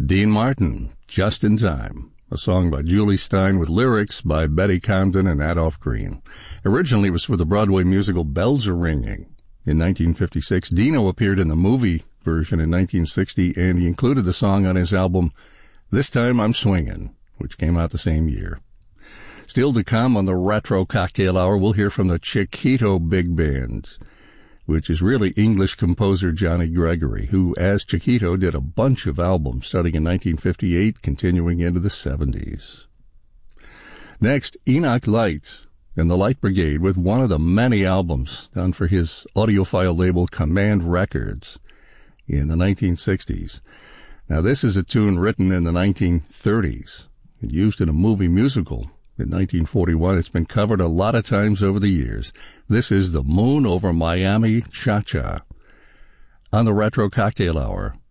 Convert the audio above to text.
Dean Martin, Just in Time, a song by Julie Stein with lyrics by Betty Comden and Adolph Green. Originally it was for the Broadway musical Bells Are Ringing. In 1956, Dino appeared in the movie version in 1960, and he included the song on his album This Time I'm Swingin', which came out the same year. Still to come on the Retro Cocktail Hour, we'll hear from the Chiquito Big Band, which is really English composer Johnny Gregory, who, as Chiquito, did a bunch of albums starting in 1958, continuing into the 70s. Next, Enoch Light and the Light Brigade with one of the many albums done for his audiophile label Command Records in the 1960s. Now, this is a tune written in the 1930s and used in a movie musical in 1941. It's been covered a lot of times over the years. This is The Moon Over Miami Cha-Cha on the Retro Cocktail Hour